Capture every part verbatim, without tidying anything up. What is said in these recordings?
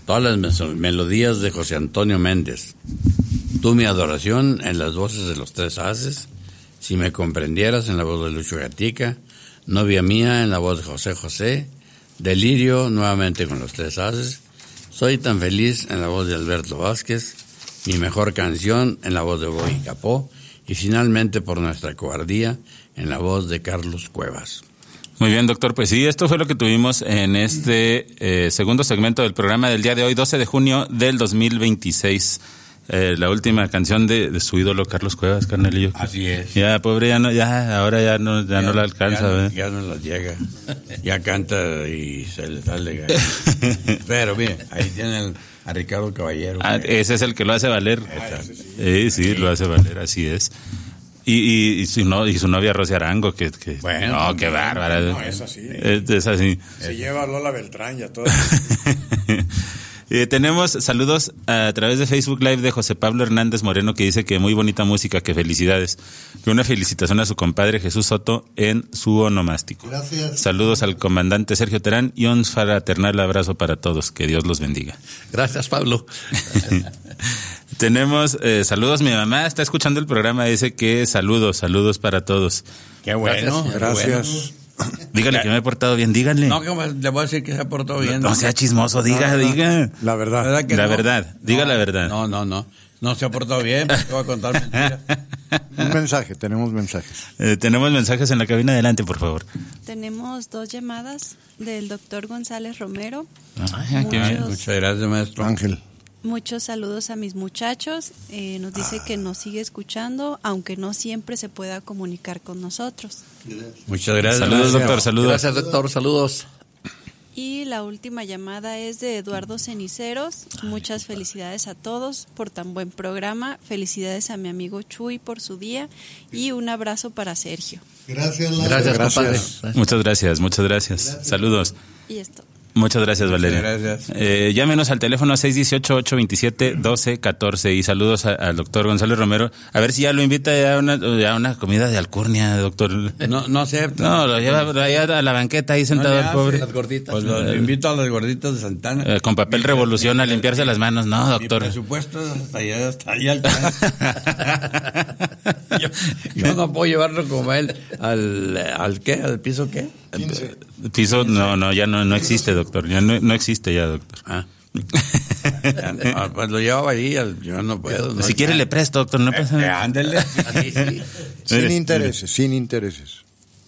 todas las mes- melodías de José Antonio Méndez. Tú mi adoración en las voces de los tres haces, Si me comprendieras en la voz de Lucho Gatica, Novia mía en la voz de José José, Delirio nuevamente con los tres haces, Soy tan feliz en la voz de Alberto Vázquez, Mi mejor canción en la voz de Boy Capó y finalmente Por nuestra cobardía en la voz de Carlos Cuevas. Muy bien, doctor. Pues sí, esto fue lo que tuvimos en este eh, segundo segmento del programa del día de hoy, doce de junio del dos mil veintiséis. Eh, la última canción de, de su ídolo Carlos Cuevas, carnalillo. Así es. Ya, pobre, ya no, ya, ahora ya no, ya, ya no la alcanza. Ya, ya no la llega. Ya canta y se le sale. Pero bien, ahí tienen a Ricardo Caballero. Ah, ese es el que lo hace valer. Ah, sí, sí. Eh, sí, lo hace valer, así es. Y, y, y, su, no, y su novia Rosy Arango, que, que bueno, no, qué bárbara. No, es así. Es, es así. Se lleva a Lola Beltrán y a todo. Eh, tenemos saludos a través de Facebook Live de José Pablo Hernández Moreno, que dice que muy bonita música, que felicidades. Que una felicitación a su compadre Jesús Soto en su onomástico. Gracias. Saludos al comandante Sergio Terán y un fraternal abrazo para todos. Que Dios los bendiga. Gracias, Pablo. Tenemos eh, saludos. Mi mamá está escuchando el programa, dice que saludos, saludos para todos. Qué bueno. Gracias. Gracias. Dígale que me he portado bien, díganle. No, que le voy a decir que se ha portado bien. No, no sea chismoso, diga, no, no, diga. La verdad. ¿Verdad que la no? verdad, diga no, la verdad. No, no, no. No se ha portado bien, te voy a contar mentiras. Un mensaje, tenemos mensajes. Eh, tenemos mensajes en la cabina, adelante, por favor. Tenemos dos llamadas del doctor González Romero. Ay, qué bien. Muchas gracias, maestro. Ángel. Muchos saludos a mis muchachos. Eh, nos dice que nos sigue escuchando, aunque no siempre se pueda comunicar con nosotros. Muchas gracias. Saludos, gracias. doctor, saludos. Gracias, doctor, saludos. Y la última llamada es de Eduardo Ceniceros. Muchas felicidades a todos por tan buen programa. Felicidades a mi amigo Chuy por su día y un abrazo para Sergio. Gracias, Laura. Gracias, Gracias. compadre. Muchas gracias, muchas gracias. Gracias. Saludos. Y esto. Muchas gracias, Muchas Valeria. gracias. Eh, llámenos al teléfono seis uno ocho, ocho dos siete, uno dos uno cuatro y saludos a- al doctor González Romero. A ver si ya lo invita ya a una, ya a una comida de alcurnia, doctor. No, no acepta. No, lo lleva allá a la banqueta ahí sentado le el hace. pobre. Las gorditas. Pues lo, lo invito a los gorditos de Santana. Eh, con papel revolución a limpiarse las manos. No, Mi doctor. presupuesto hasta allá, hasta allá alcanza. yo, yo no puedo llevarlo como él al, al ¿qué? ¿Al piso qué? Piso, no, no, ya no, no existe, doctor. Ya no, no existe ya, doctor. Ah. No, pues lo llevaba ahí, yo no puedo. No, Si quiere le presto, doctor, no pasa Eh, nada. ándele. Sí, sí. Sin Mire, intereses, sin intereses.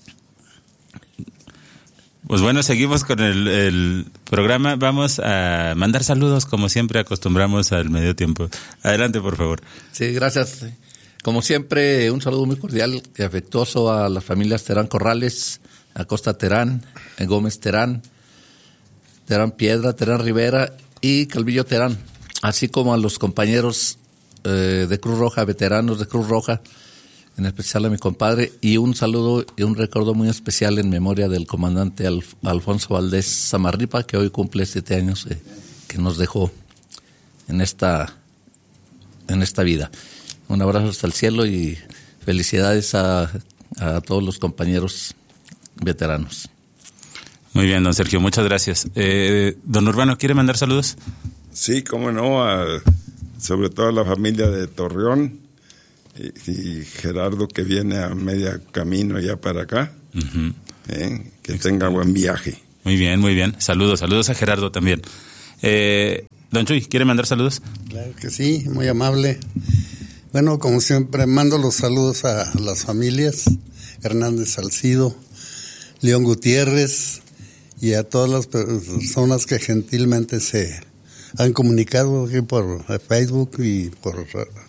Pues bueno, seguimos con el, el programa. Vamos a mandar saludos, como siempre acostumbramos al medio tiempo. Adelante, por favor. Sí, gracias. Como siempre, un saludo muy cordial y afectuoso a las familias Terán Corrales, Acosta Terán, Gómez Terán, Terán Piedra, Terán Rivera y Calvillo Terán, así como a los compañeros eh, de Cruz Roja, veteranos de Cruz Roja, en especial a mi compadre, y un saludo y un recuerdo muy especial en memoria del comandante Alf- Alfonso Valdés Zamarripa, que hoy cumple siete años, eh, que nos dejó en esta, en esta vida. Un abrazo hasta el cielo y felicidades a, a todos los compañeros veteranos. Muy bien, don Sergio, muchas gracias. Eh, don Urbano, ¿quiere mandar saludos? Sí, cómo no, a, sobre todo a la familia de Torreón y, y Gerardo que viene a media camino ya para acá. Uh-huh. Eh, que tenga buen viaje. Muy bien, muy bien. Saludos, saludos a Gerardo también. Eh, don Chuy, ¿quiere mandar saludos? Claro que sí, muy amable. Bueno, como siempre, mando los saludos a las familias, Hernández Salcido, León Gutiérrez y a todas las personas que gentilmente se han comunicado aquí por Facebook y por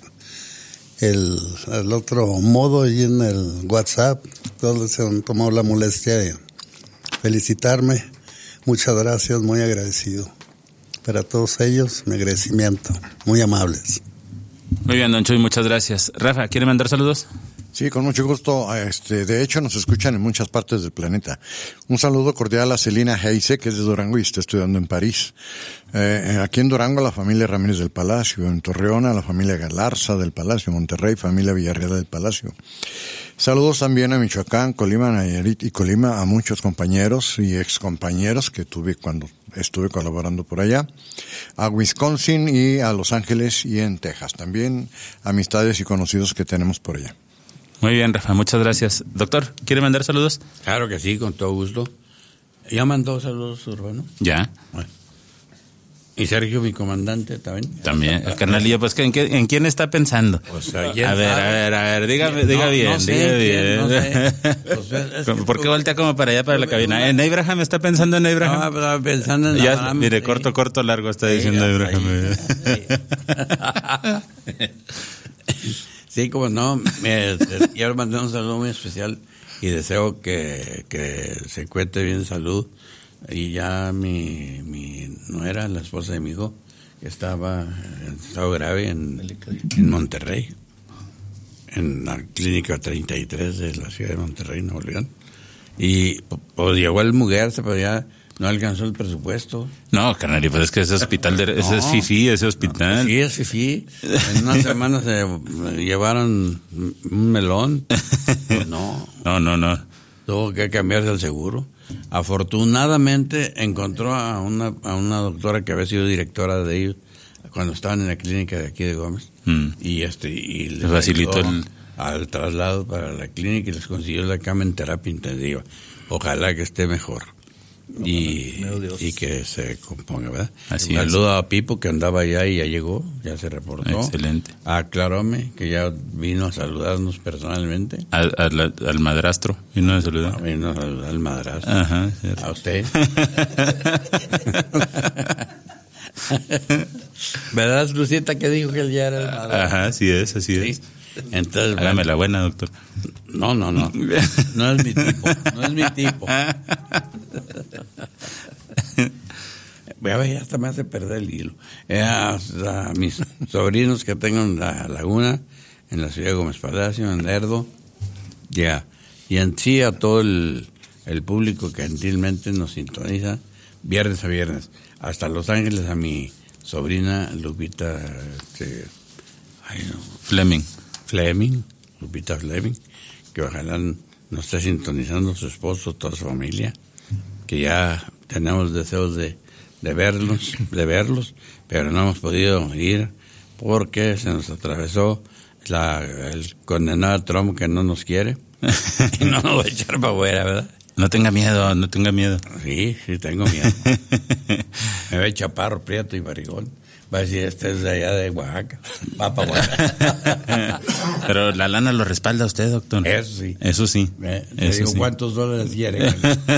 el, el otro modo y en el WhatsApp. Todos se han tomado la molestia de felicitarme. Muchas gracias, muy agradecido. Para todos ellos, mi agradecimiento. Muy amables. Muy bien, don Chuy, muchas gracias. Rafa, ¿quiere mandar saludos? Sí, con mucho gusto. Este, de hecho, nos escuchan en muchas partes del planeta. Un saludo cordial a Celina Heise, que es de Durango y está estudiando en París. Eh, aquí en Durango, a la familia Ramírez del Palacio. En Torreón, a la familia Galarza del Palacio. Monterrey, familia Villarreal del Palacio. Saludos también a Michoacán, Colima, Nayarit y Colima, a muchos compañeros y excompañeros que tuve cuando estuve colaborando por allá, a Wisconsin y a Los Ángeles y en Texas. También amistades y conocidos que tenemos por allá. Muy bien, Rafa, muchas gracias. Doctor, ¿quiere mandar saludos? Claro que sí, con todo gusto. ¿Ya mandó saludos, Urbano? Ya. Bueno. ¿Y Sergio, mi comandante, también? También, el carnalillo, pues ¿en, qué, ¿en quién está pensando? Pues, a, a ver, a ver, a ver, dígame, diga no, bien, no sé, diga bien. No sé. Pues, es que ¿Por qué tú- voltea como para allá, para la cabina? ¿En Abraham está pensando en Abraham? No, estaba pensando en Ya, Abraham, mire, sí. corto, corto, largo está Sí, diciendo hasta Abraham. ahí. Sí. Sí, como no, me, quiero mandar un saludo muy especial y deseo que, que se encuentre bien de salud. Y ya mi, mi nuera, la esposa de mi hijo, que estaba en estado grave en, en Monterrey, en la clínica treinta y tres de la ciudad de Monterrey, Nuevo León. Y pues llegó el muguerse, pero ya no alcanzó el presupuesto. No, carnalillo, pues es que ese hospital, de, ese es No. fifí, ese hospital. Sí, es fifí. En una semana se llevaron un melón. Pues no, No, no, no. tuvo que cambiarse el seguro. Afortunadamente encontró a una, a una doctora que había sido directora de ellos cuando estaban en la clínica de aquí de Gómez. Mm. Y este y Le facilitó ayudó el- al traslado para la clínica y les consiguió la cama en terapia intensiva. Ojalá que esté mejor. Y, y que se componga, ¿verdad? Así Un es. saludo a Pipo, que andaba allá y ya llegó, ya se reportó. Excelente. A Clarome, que ya vino a saludarnos personalmente. Al, al, al madrastro, vino a saludar. Vino a saludar al madrazo. Ajá, cierto. A usted. ¿Verdad, Lucita, que dijo que él ya era el madrazo? Ajá, así es, así Sí. es. Entonces, Hágame bueno, la buena, doctor. no, no, no. No es mi tipo. No es mi tipo. Voy a ver, hasta me hace perder el hilo. Eh, a, a mis sobrinos que tengo en la laguna, en la ciudad de Gómez Palacio, en Lerdo, ya. Y en sí a todo el, el público que gentilmente nos sintoniza viernes a viernes. Hasta Los Ángeles a mi sobrina Lupita este, ay, no, Fleming. Fleming, Lupita Fleming, que ojalá nos esté sintonizando su esposo, toda su familia, que ya tenemos deseos de, de verlos, de verlos, pero no hemos podido ir porque se nos atravesó la, el condenado Trump que no nos quiere y no nos va a echar para afuera, ¿verdad? No tenga miedo, no tenga miedo. Sí, sí, tengo miedo. Me ve chaparro, prieto y barrigón. Va a decir, este es de allá de Oaxaca. Va para Oaxaca. Pero la lana lo respalda usted, doctor. Eso sí. Eso sí. Eh, le Eso digo, sí. ¿cuántos dólares quiere?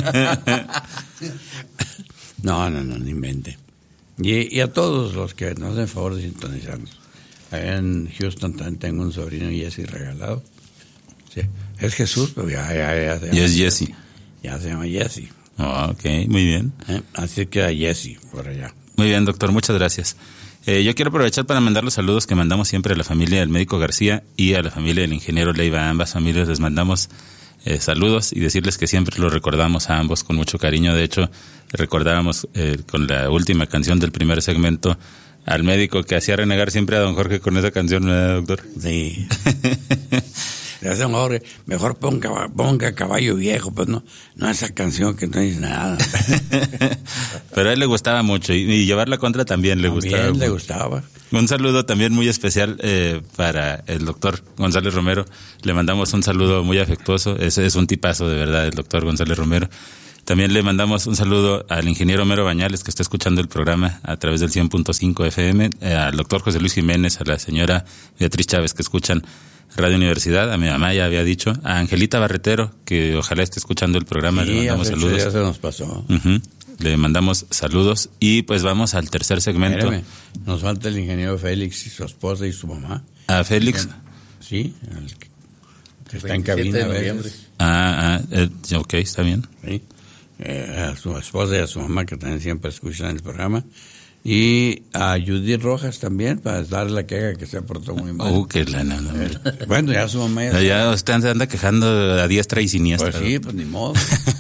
No, no, no, no invente. Y, y a todos los que nos den favor de sintonizarnos. Allá en Houston también tengo un sobrino, Jesse, regalado. Sí. Es Jesús, pero ya, ya, ya se llama. Y es Jesse. Ya se llama Jesse. Oh, ok, muy bien. ¿Eh? Así que a Jesse, por allá. Muy bien, doctor, muchas gracias. Eh, yo quiero aprovechar para mandar los saludos que mandamos siempre a la familia del médico García y a la familia del ingeniero Leiva. A ambas familias les mandamos eh, saludos y decirles que siempre los recordamos a ambos con mucho cariño. De hecho, recordábamos eh, con la última canción del primer segmento al médico que hacía renegar siempre a don Jorge con esa canción, ¿verdad, doctor? Sí. Le hace un favor, mejor ponga, ponga Caballo Viejo, pues no, no esa canción que no dice nada. Pero a él le gustaba mucho y, y llevar la contra también le También gustaba. le gustaba. Un saludo también muy especial eh, para el doctor González Romero. Le mandamos un saludo muy afectuoso. Ese es un tipazo de verdad, el doctor González Romero. También le mandamos un saludo al ingeniero Homero Bañales, que está escuchando el programa a través del cien punto cinco F M, eh, al doctor José Luis Jiménez, a la señora Beatriz Chávez, que escuchan Radio Universidad, a mi mamá ya había dicho, a Angelita Barretero, que ojalá esté escuchando el programa, Sí, le mandamos hace ocho saludos. días se nos pasó. Ujú. Le mandamos saludos y pues vamos al tercer segmento. Espérame, nos falta el ingeniero Félix y su esposa y su mamá. A Félix. Sí, el que, que está en veintisiete cabina. de a veces. noviembre. Ah, ah eh, ok, está bien. Sí. Eh, a su esposa y a su mamá, que también siempre escuchan el programa. Y a Judith Rojas también, para darle la queja que se portó muy mal. Uh, que la, no, no. Bueno, ya su mamá ya... Ya usted anda quejando a diestra y siniestra. Pues sí, pues ni modo.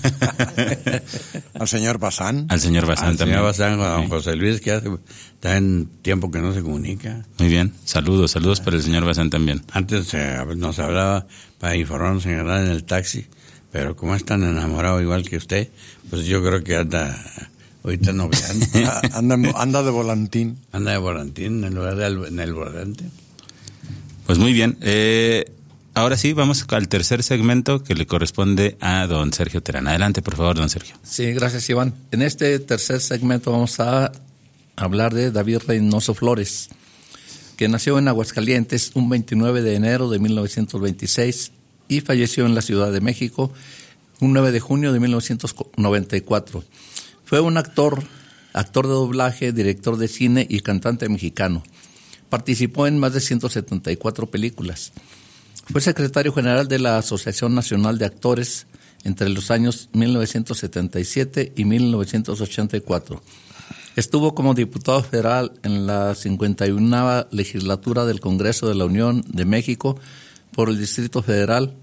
Al señor Bazán. Al señor Bazán Al también. señor Bazán, a don José Luis, que hace, está en tiempo que no se comunica. Muy bien, saludos, saludos para el señor Bazán también. Antes eh, nos hablaba para informarnos en general en el taxi, pero como es tan enamorado igual que usted, pues yo creo que anda Ahorita noviando. anda, anda de volantín. Anda de volantín en lugar de al- en el volante. Pues muy bien. Eh, ahora sí, vamos al tercer segmento que le corresponde a don Sergio Terán. Adelante, por favor, don Sergio. Sí, gracias, Iván. En este tercer segmento vamos a hablar de David Reynoso Flores, que nació en Aguascalientes un veintinueve de enero de mil novecientos veintiséis y falleció en la Ciudad de México un nueve de junio de mil novecientos noventa y cuatro. Fue un actor, actor de doblaje, director de cine y cantante mexicano. Participó en más de ciento setenta y cuatro películas. Fue secretario general de la Asociación Nacional de Actores entre los años mil novecientos setenta y siete y mil novecientos ochenta y cuatro. Estuvo como diputado federal en la cincuenta y una legislatura del Congreso de la Unión de México por el Distrito Federal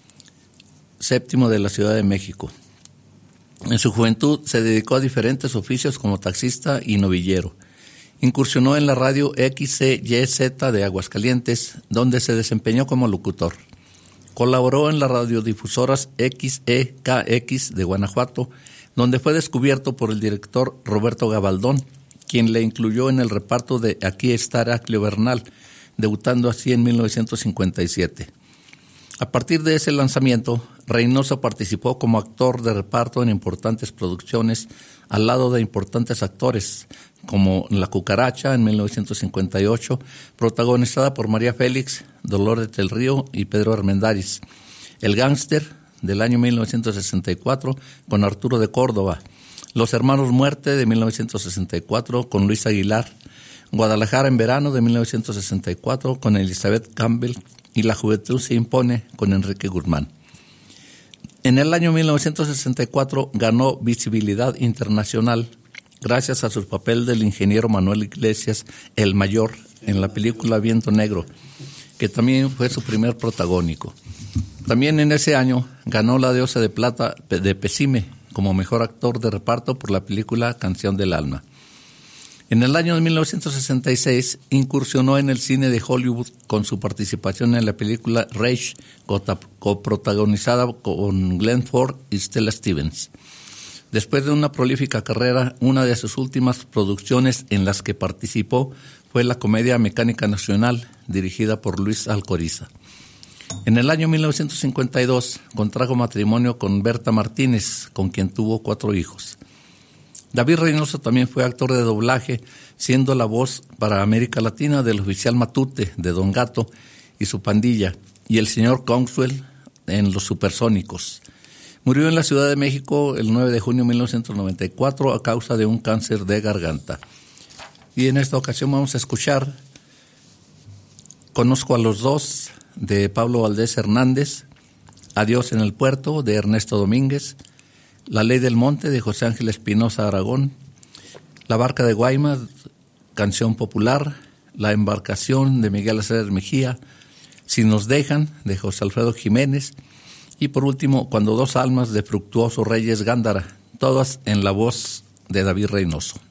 séptimo de la Ciudad de México. En su juventud se dedicó a diferentes oficios como taxista y novillero. Incursionó en la radio X C Y Z de Aguascalientes, donde se desempeñó como locutor. Colaboró en las radiodifusoras X E K X de Guanajuato, donde fue descubierto por el director Roberto Gabaldón, quien le incluyó en el reparto de Aquí está Heraclio Bernal, debutando así en mil novecientos cincuenta y siete. A partir de ese lanzamiento, Reynoso participó como actor de reparto en importantes producciones al lado de importantes actores, como La Cucaracha en mil novecientos cincuenta y ocho, protagonizada por María Félix, Dolores del Río y Pedro Armendáriz. El Gángster del año mil novecientos sesenta y cuatro con Arturo de Córdoba. Los Hermanos Muerte de mil novecientos sesenta y cuatro con Luis Aguilar. Guadalajara en verano de mil novecientos sesenta y cuatro con Elizabeth Campbell y La Juventud se impone con Enrique Guzmán. En el año mil novecientos sesenta y cuatro ganó visibilidad internacional gracias a su papel del ingeniero Manuel Iglesias, el mayor, en la película Viento Negro, que también fue su primer protagónico. También en ese año ganó la Diosa de Plata de Pesime como mejor actor de reparto por la película Canción del Alma. En el año de mil novecientos sesenta y seis incursionó en el cine de Hollywood con su participación en la película Rage, coprotagonizada con Glenn Ford y Stella Stevens. Después de una prolífica carrera, una de sus últimas producciones en las que participó fue la comedia Mecánica Nacional, dirigida por Luis Alcoriza. En el año mil novecientos cincuenta y dos contrajo matrimonio con Berta Martínez, con quien tuvo cuatro hijos. David Reynoso también fue actor de doblaje, siendo la voz para América Latina del oficial Matute de Don Gato y su pandilla, y el señor Cogswell en Los Supersónicos. Murió en la Ciudad de México el nueve de junio de mil novecientos noventa y cuatro a causa de un cáncer de garganta. Y en esta ocasión vamos a escuchar Conozco a los dos, de Pablo Valdés Hernández, Adiós en el puerto, de Ernesto Domínguez, La ley del monte, de José Ángel Espinosa Aragón, La barca de Guaymas, canción popular, La embarcación, de Miguel Aceves Mejía, Si nos dejan, de José Alfredo Jiménez, y por último, Cuando dos almas, de Fructuoso Reyes Gándara, todas en la voz de David Reynoso.